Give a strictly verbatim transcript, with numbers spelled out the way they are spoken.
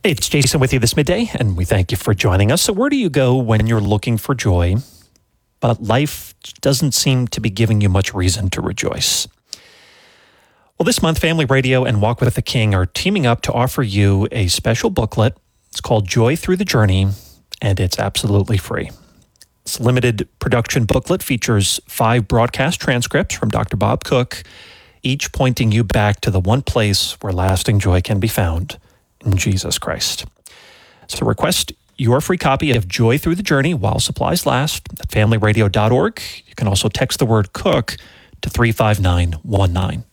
Hey, it's Jason with you this midday, and we thank you for joining us. So where do you go when you're looking for joy, but life doesn't seem to be giving you much reason to rejoice? Well, this month, Family Radio and Walk with the King are teaming up to offer you a special booklet. It's called Joy Through the Journey, and it's absolutely free. This limited production booklet features five broadcast transcripts from Doctor Bob Cook, each pointing you back to the one place where lasting joy can be found, in Jesus Christ. So request your free copy of Joy Through the Journey while supplies last at family radio dot org. You can also text the word COOK to three five nine one nine.